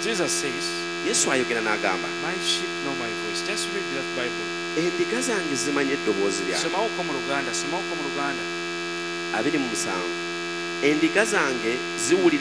Jesus says, Yesu ayogera n'agamba, my sheep know my voice. Just read that Bible. endiga zange zimanyi eddoboozi lyange. Somawuko mu Luganda. 27 endiga zange ziwulira